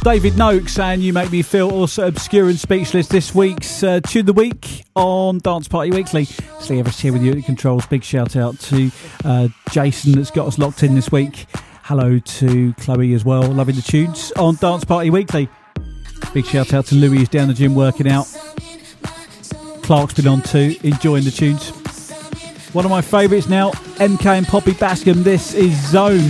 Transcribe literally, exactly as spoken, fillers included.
David Noakes and You Make Me Feel, also obscure and speechless. This week's uh, Tune of the Week on Dance Party Weekly. Slee Evans here with you at the controls. Big shout out to uh, Jason that's got us locked in this week. Hello to Chloe as well, loving the tunes on Dance Party Weekly. Big shout out to Louis, who's down the gym working out. Clark's been on too, enjoying the tunes. One of my favourites now, M K and Poppy Bascom. This is Zone.